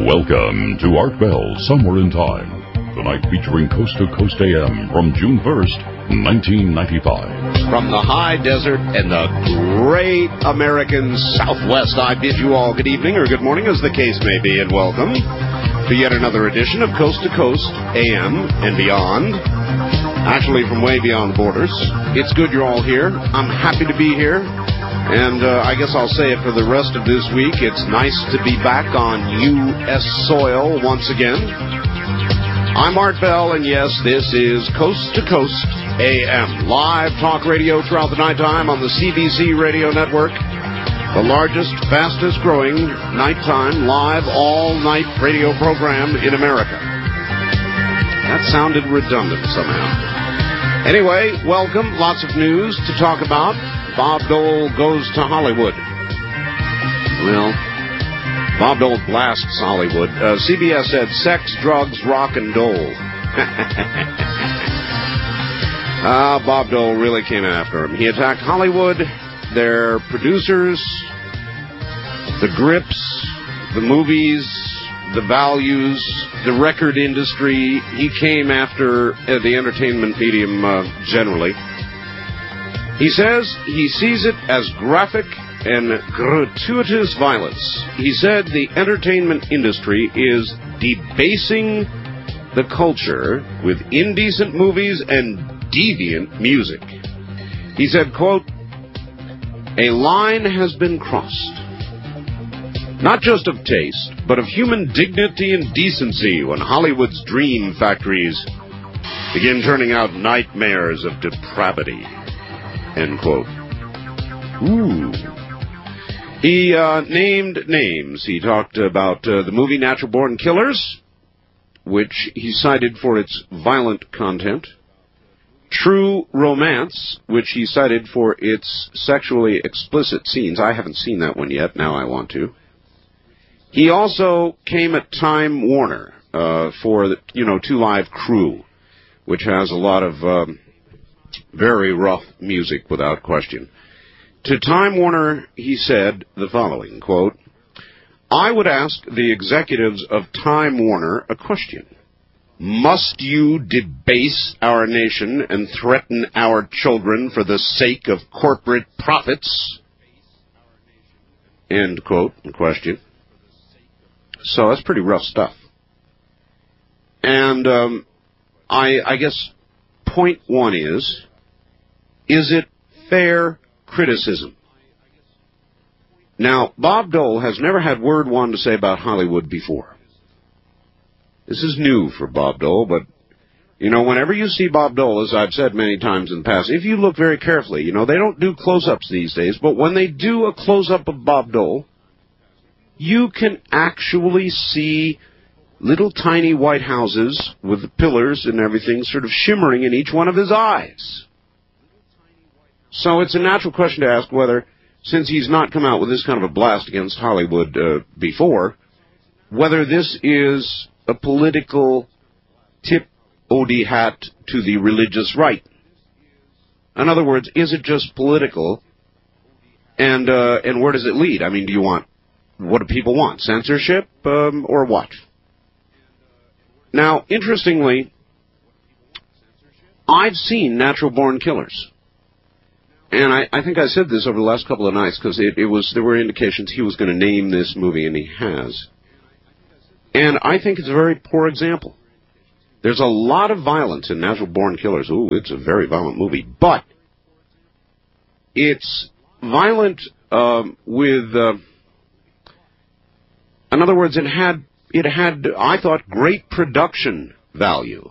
Welcome to Art Bell, Somewhere in Time. Tonight featuring Coast to Coast AM from June 1st, 1995. From the high desert and the great American Southwest, I bid you all good evening or good morning, as the case may be, and welcome to yet another edition of Coast to Coast AM and beyond. Actually, from way beyond the borders. It's good you're all here. I'm happy to be here. And I guess I'll say it for the rest of this week. It's nice to be back on U.S. soil once again. I'm Art Bell, and yes, this is Coast to Coast AM. Live talk radio throughout the nighttime on the CBC radio network. The largest, fastest growing nighttime, live, all-night radio program in America. That sounded redundant somehow. Anyway, welcome. Lots of news to talk about. Bob Dole goes to Hollywood. Well, Bob Dole blasts Hollywood. CBS said sex, drugs, rock, and dole. Bob Dole really came after him. He attacked Hollywood, their producers, the grips, the movies, the values, the record industry. He came after the entertainment medium generally. He says he sees it as graphic and gratuitous violence. He said the entertainment industry is debasing the culture with indecent movies and deviant music. He said, quote, "A line has been crossed, not just of taste, but of human dignity and decency when Hollywood's dream factories begin turning out nightmares of depravity." End quote. Ooh. He named names. He talked about the movie Natural Born Killers, which he cited for its violent content. True Romance, which he cited for its sexually explicit scenes. I haven't seen that one yet. Now I want to. He also came at Time Warner for the, Two Live Crew, which has a lot of very rough music, without question. To Time Warner, he said the following, quote, "I would ask the executives of Time Warner a question. Must you debase our nation and threaten our children for the sake of corporate profits?" End quote, in question. So that's pretty rough stuff. And I guess point one is it fair criticism? Now, Bob Dole has never had word one to say about Hollywood before. This is new for Bob Dole, but, whenever you see Bob Dole, as I've said many times in the past, if you look very carefully, they don't do close-ups these days, but when they do a close-up of Bob Dole, you can actually see little tiny white houses with the pillars and everything sort of shimmering in each one of his eyes. So it's a natural question to ask whether, since he's not come out with this kind of a blast against Hollywood before, whether this is a political tip-o-de hat to the religious right. In other words, is it just political, and where does it lead? I mean, what do people want? Censorship, or what? Now, interestingly, I've seen Natural Born Killers. And I think I said this over the last couple of nights, because there were indications he was going to name this movie, and he has. And I think it's a very poor example. There's a lot of violence in Natural Born Killers. Ooh, it's a very violent movie. But it's violent with... in other words, it had, I thought, great production value.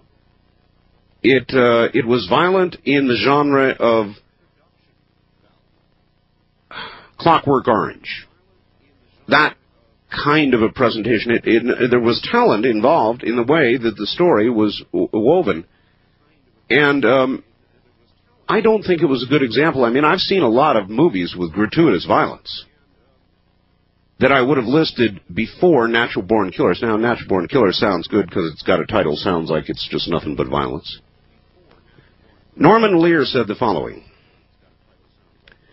It was violent in the genre of Clockwork Orange. That kind of a presentation. There was talent involved in the way that the story was woven. And I don't think it was a good example. I mean, I've seen a lot of movies with gratuitous violence that I would have listed before Natural Born Killers. Now, Natural Born Killers sounds good because it's got a title, sounds like it's just nothing but violence. Norman Lear said the following: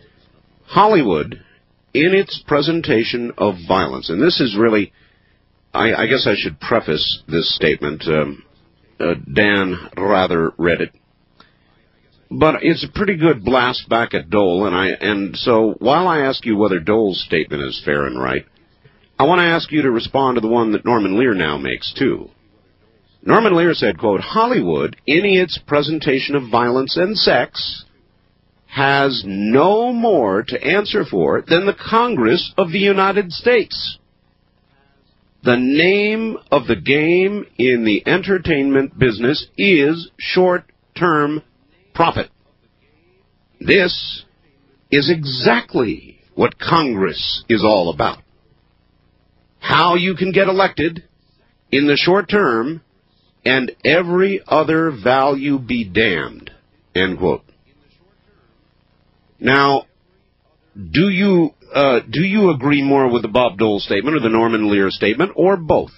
Hollywood, in its presentation of violence, and this is really I guess I should preface this statement. Dan rather read it. But it's a pretty good blast back at Dole, and so while I ask you whether Dole's statement is fair and right, I want to ask you to respond to the one that Norman Lear now makes, too. Norman Lear said, quote, Hollywood, in its presentation of violence and sex, has no more to answer for than the Congress of the United States. The name of the game in the entertainment business is short-term profit. This is exactly what Congress is all about. How you can get elected in the short term and every other value be damned. End quote. Now, do you agree more with the Bob Dole statement or the Norman Lear statement, or both?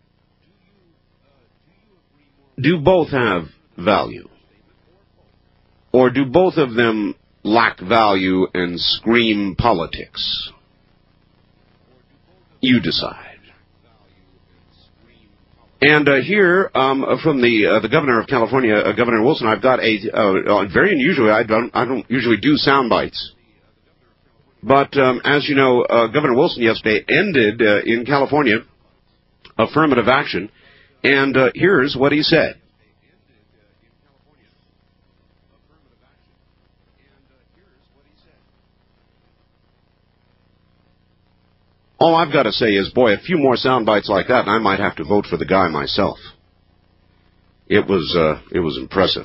Do both have value? Or do both of them lack value and scream politics? You decide. And here, from the governor of California, Governor Wilson, I've got a very unusual. I don't usually do sound bites, but as you know, Governor Wilson yesterday ended in California affirmative action, and here's what he said. All I've got to say is, boy, a few more sound bites like that, and I might have to vote for the guy myself. It was impressive.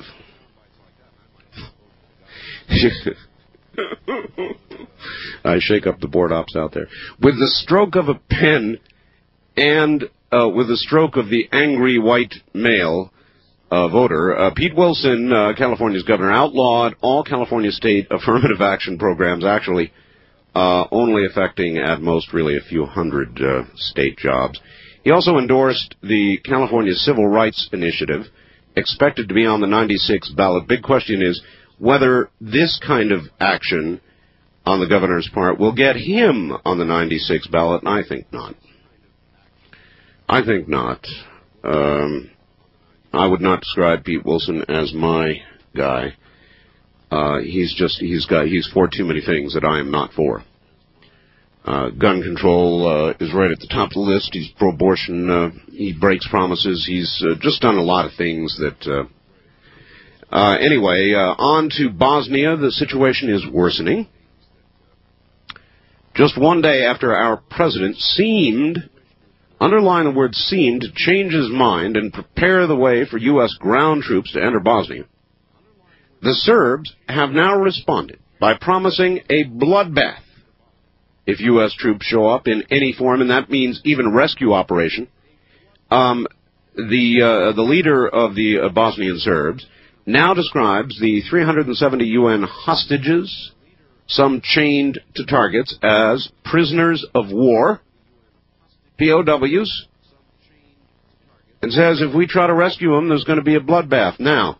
I shake up the board ops out there. With the stroke of a pen and with the stroke of the angry white male voter, Pete Wilson, California's governor, outlawed all California state affirmative action programs, actually only affecting at most really a few hundred state jobs. He also endorsed the California Civil Rights Initiative, expected to be on the 96 ballot. Big question is whether this kind of action on the governor's part will get him on the 96 ballot, and I think not. I think not. I would not describe Pete Wilson as my guy. He's for too many things that I am not for. Gun control is right at the top of the list. He's pro-abortion. He breaks promises. He's just done a lot of things that... Anyway, on to Bosnia. The situation is worsening. Just one day after our president seemed, underline the word seemed, to change his mind and prepare the way for U.S. ground troops to enter Bosnia, the Serbs have now responded by promising a bloodbath if U.S. troops show up in any form, and that means even rescue operation. The leader of the Bosnian Serbs now describes the 370 UN hostages, some chained to targets, as prisoners of war, POWs, and says if we try to rescue them, there's going to be a bloodbath. Now,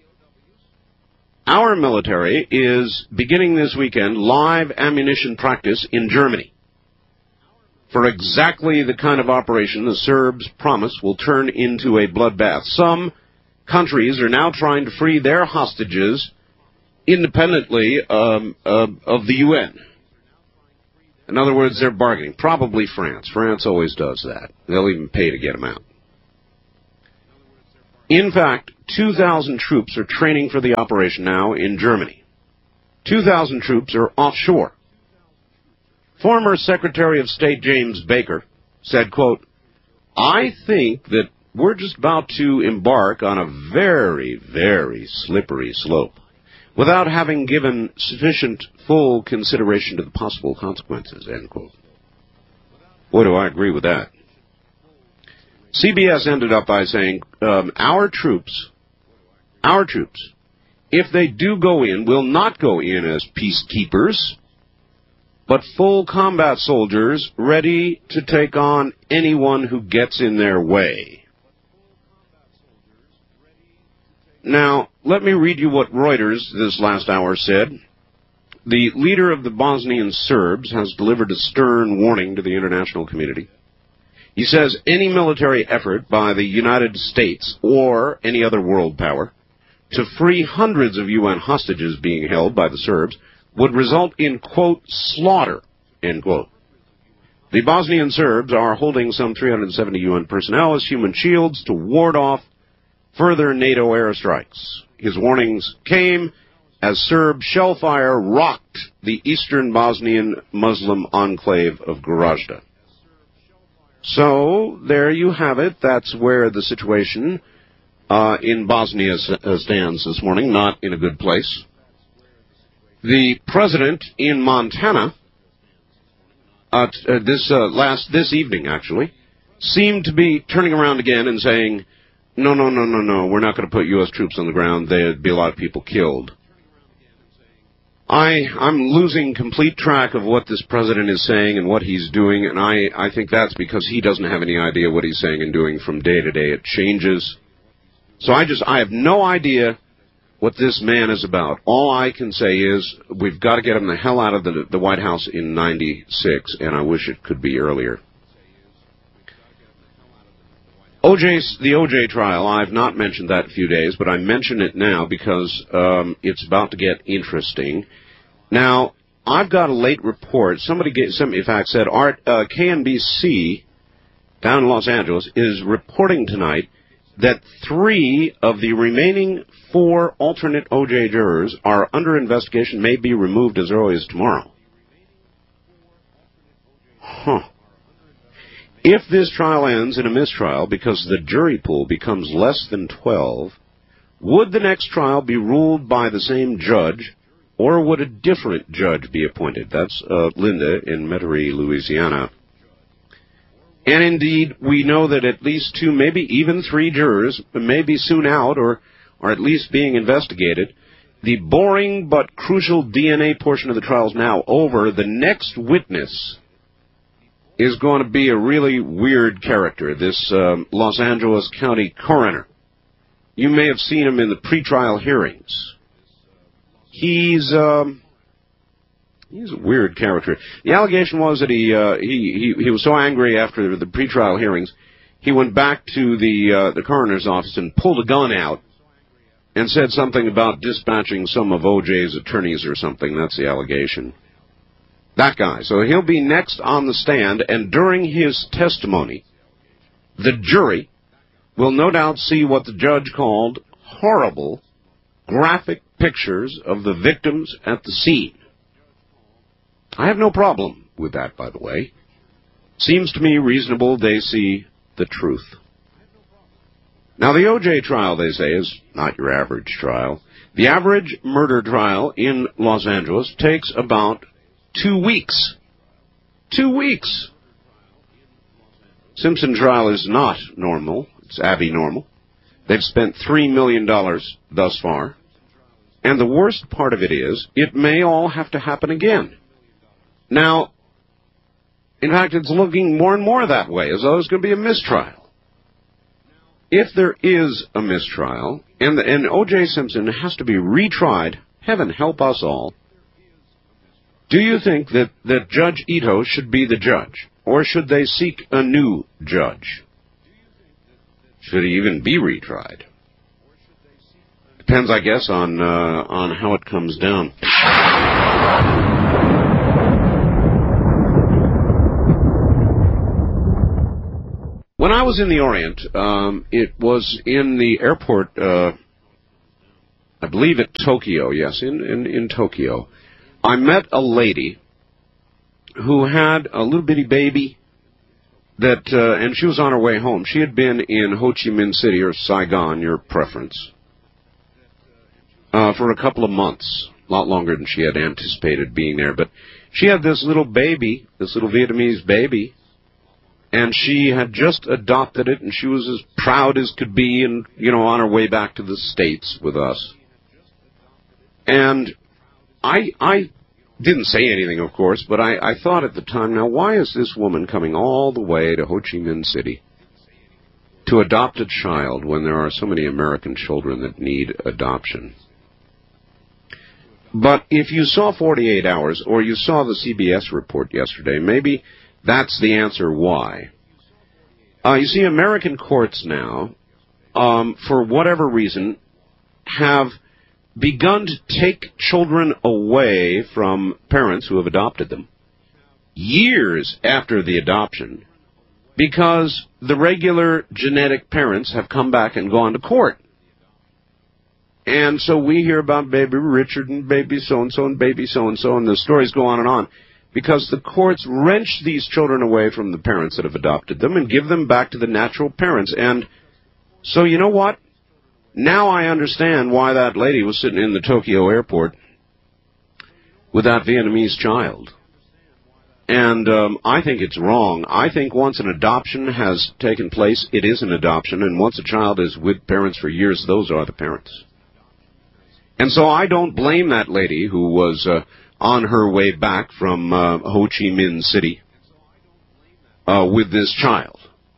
our military is beginning this weekend live ammunition practice in Germany for exactly the kind of operation the Serbs promise will turn into a bloodbath. Some countries are now trying to free their hostages independently of the UN. In other words, they're bargaining. Probably France. France always does that. They'll even pay to get them out. In fact, 2,000 troops are training for the operation now in Germany. 2,000 troops are offshore. Former Secretary of State James Baker said, quote, I think that we're just about to embark on a very, very slippery slope without having given sufficient full consideration to the possible consequences, end quote. Boy, do I agree with that. CBS ended up by saying, our troops, if they do go in, will not go in as peacekeepers, but full combat soldiers ready to take on anyone who gets in their way. Now, let me read you what Reuters this last hour said. The leader of the Bosnian Serbs has delivered a stern warning to the international community. He says any military effort by the United States or any other world power to free hundreds of UN hostages being held by the Serbs would result in, quote, slaughter, end quote. The Bosnian Serbs are holding some 370 UN personnel as human shields to ward off further NATO airstrikes. His warnings came as Serb shellfire rocked the eastern Bosnian Muslim enclave of Gorazda. So, there you have it. That's where the situation in Bosnia stands this morning, not in a good place. The president in Montana, this evening actually, seemed to be turning around again and saying, no, we're not going to put U.S. troops on the ground. There'd be a lot of people killed. I'm losing complete track of what this president is saying and what he's doing, and I think that's because he doesn't have any idea what he's saying and doing from day to day. It changes. So I have no idea what this man is about. All I can say is we've got to get him the hell out of the White House in 96, and I wish it could be earlier. The O.J. trial, I've not mentioned that in a few days, but I mention it now because it's about to get interesting. Now, I've got a late report. Somebody in fact, said KNBC down in Los Angeles is reporting tonight that 3 of the remaining 4 alternate O.J. jurors are under investigation, may be removed as early as tomorrow. If this trial ends in a mistrial because the jury pool becomes less than 12, would the next trial be ruled by the same judge, or would a different judge be appointed? That's Linda in Metairie, Louisiana. And indeed, we know that at least 2, maybe even 3 jurors may be soon out or at least being investigated. The boring but crucial DNA portion of the trial is now over. The next witness is going to be a really weird character, this Los Angeles County coroner. You may have seen him in the pretrial hearings. He's a weird character. The allegation was that he was so angry after the pretrial hearings, he went back to the coroner's office and pulled a gun out and said something about dispatching some of O.J.'s attorneys or something. That's the allegation. That guy. So he'll be next on the stand, and during his testimony, the jury will no doubt see what the judge called horrible, graphic pictures of the victims at the scene. I have no problem with that, by the way. Seems to me reasonable they see the truth. Now, the O.J. trial, they say, is not your average trial. The average murder trial in Los Angeles takes about 2 weeks. 2 weeks. Simpson trial is not normal. It's abnormal. They've spent $3 million thus far. And the worst part of it is, it may all have to happen again. Now, in fact, it's looking more and more that way, as though there's going to be a mistrial. If there is a mistrial, and O.J. Simpson has to be retried, heaven help us all, do you think that Judge Ito should be the judge? Or should they seek a new judge? Should he even be retried? Depends, I guess, on how it comes down. When I was in the Orient, it was in the airport, I believe at Tokyo, yes, in Tokyo. I met a lady who had a little bitty baby and she was on her way home. She had been in Ho Chi Minh City, or Saigon, your preference, for a couple of months, a lot longer than she had anticipated being there. But she had this little baby, this little Vietnamese baby, and she had just adopted it, and she was as proud as could be, and, on her way back to the States with us. And I didn't say anything, of course, but I thought at the time, now, why is this woman coming all the way to Ho Chi Minh City to adopt a child when there are so many American children that need adoption? But if you saw 48 Hours, or you saw the CBS report yesterday, maybe that's the answer why. You see, American courts now, for whatever reason, have begun to take children away from parents who have adopted them years after the adoption, because the regular genetic parents have come back and gone to court. And so we hear about baby Richard and baby so-and-so and baby so-and-so, and the stories go on and on, because the courts wrench these children away from the parents that have adopted them and give them back to the natural parents. And so you know what? Now I understand why that lady was sitting in the Tokyo airport with that Vietnamese child. And I think it's wrong. I think once an adoption has taken place, it is an adoption. And once a child is with parents for years, those are the parents. And so I don't blame that lady who was on her way back from Ho Chi Minh City with this child.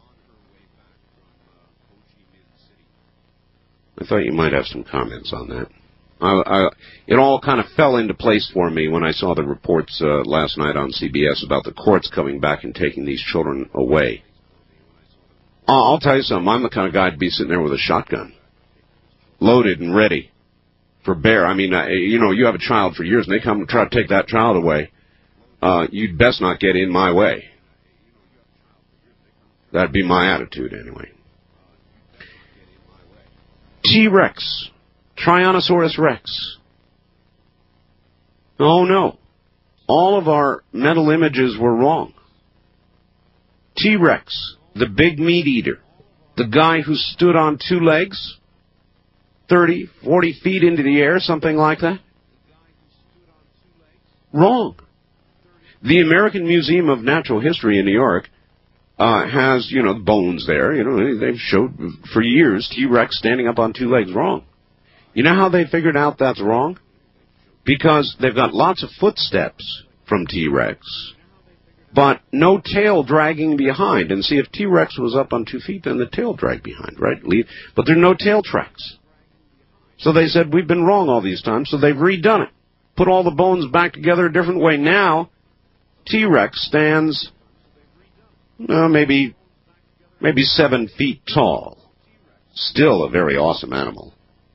I thought you might have some comments on that. It all kind of fell into place for me when I saw the reports last night on CBS about the courts coming back and taking these children away. I'll tell you something. I'm the kind of guy to be sitting there with a shotgun, loaded and ready for bear. I mean, you have a child for years, and they come and try to take that child away. You'd best not get in my way. That'd be my attitude, anyway. T-Rex. Tyrannosaurus Rex. Oh, no. All of our mental images were wrong. T-Rex, the big meat eater, the guy who stood on two legs, 30, 40 feet into the air, something like that. Wrong. The American Museum of Natural History in New York has, the bones there. They've showed for years T-Rex standing up on two legs. Wrong. You know how they figured out that's wrong? Because they've got lots of footsteps from T-Rex, but no tail dragging behind. And see, if T-Rex was up on 2 feet, then the tail dragged behind, right? But there are no tail tracks. So they said, we've been wrong all these times, so they've redone it. Put all the bones back together a different way. Now, T-Rex stands maybe 7 feet tall. Still a very awesome animal.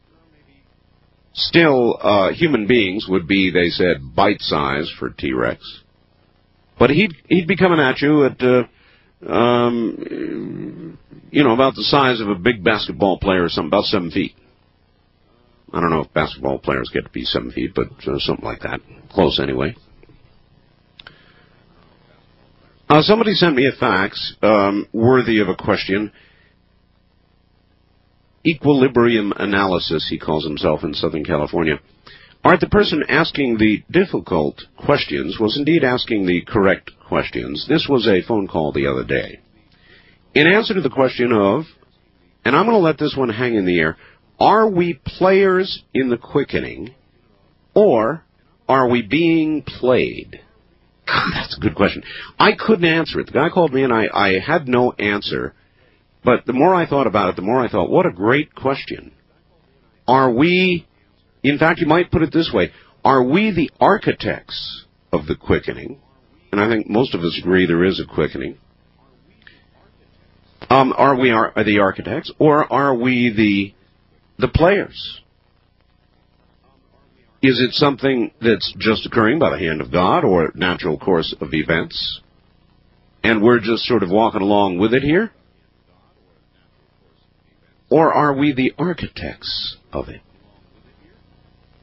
Still, human beings would be, they said, bite-size for T-Rex. But he'd be coming at you at, about the size of a big basketball player or something, about 7 feet. I don't know if basketball players get to be 7 feet, but something like that. Close, anyway. Somebody sent me a fax worthy of a question. Equilibrium Analysis, he calls himself, in Southern California. Art, the person asking the difficult questions was indeed asking the correct questions. This was a phone call the other day. In answer to the question of, and I'm going to let this one hang in the air, are we players in the quickening, or are we being played? God, that's a good question. I couldn't answer it. The guy called me, and I had no answer. But the more I thought about it, the more I thought, what a great question. Are we, in fact, you might put it this way, are we the architects of the quickening? And I think most of us agree there is a quickening. Are we the architects, or are we the players? Is it something that's just occurring by the hand of God or natural course of events, and we're just sort of walking along with it here? Or are we the architects of it?